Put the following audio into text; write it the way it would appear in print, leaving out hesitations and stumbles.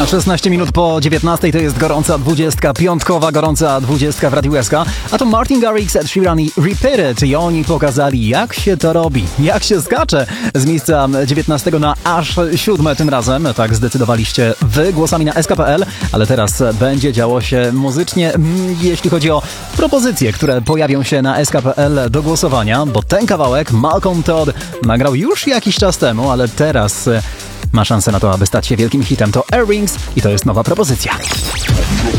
16 minut po 19 to jest gorąca 20, piątkowa gorąca 20 w Radiu SK. A to Martin Garrix, Ed Sheeran i Repeat It. I oni pokazali, jak się to robi, jak się skacze z miejsca 19 na aż 7 tym razem. Tak zdecydowaliście wy głosami na sk.pl, ale teraz będzie działo się muzycznie, jeśli chodzi o propozycje, które pojawią się na sk.pl do głosowania, bo ten kawałek Malcolm Todd nagrał już jakiś czas temu, ale teraz ma szansę na to, aby stać się wielkim hitem. To Airrings i to jest nowa propozycja.